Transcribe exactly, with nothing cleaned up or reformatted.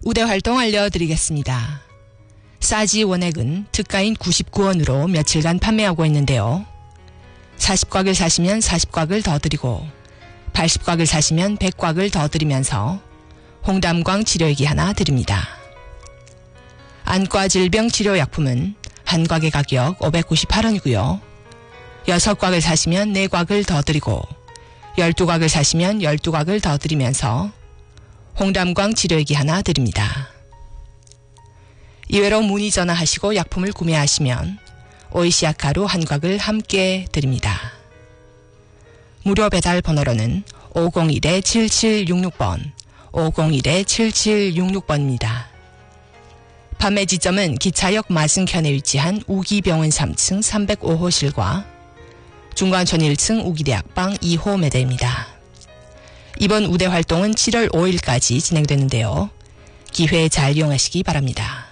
우대 활동 알려드리겠습니다. 싸지 원액은 특가인 구십구 원으로 며칠간 판매하고 있는데요. 사십 곽을 사시면 사십 곽을 더 드리고 팔십 곽을 사시면 백 곽을 더 드리면서 홍담광 치료액이 하나 드립니다. 안과 질병 치료약품은 한 곽의 가격 오백구십팔 원이고요. 여섯 곽을 사시면 네 곽을 더 드리고 열두 곽을 사시면 열두 곽을 더 드리면서 홍담광 치료액이 하나 드립니다. 이외로 문의 전화하시고 약품을 구매하시면 오이시약 가루 한 곽을 함께 드립니다. 무료 배달 번호로는 오공일 칠칠육육 번, 오공일 칠칠육육 번입니다. 판매 지점은 기차역 마승편에 위치한 우기병원 삼 층 삼백오 호실과 중관촌 일 층 우기대학방 이 호 매대입니다. 이번 우대 활동은 칠월 오일까지 진행되는데요. 기회 잘 이용하시기 바랍니다.